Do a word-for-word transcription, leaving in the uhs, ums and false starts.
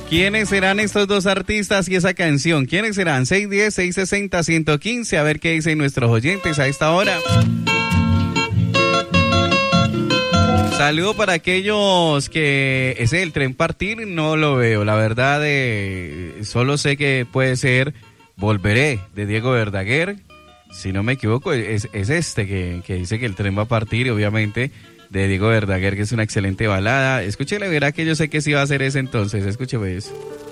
¿Quiénes serán estos dos artistas y esa canción? ¿Quiénes serán? seis uno cero, seis seis cero, uno uno cinco. A ver qué dicen nuestros oyentes a esta hora. Saludo para aquellos que ese el tren partir no lo veo. La verdad, eh, solo sé que puede ser Volveré de Diego Verdaguer. Si no me equivoco, es, es este que, que dice que el tren va a partir, y obviamente de Diego Verdaguer, que es una excelente balada. Escúchele, verá que yo sé que sí va a ser ese entonces. Escuche pues.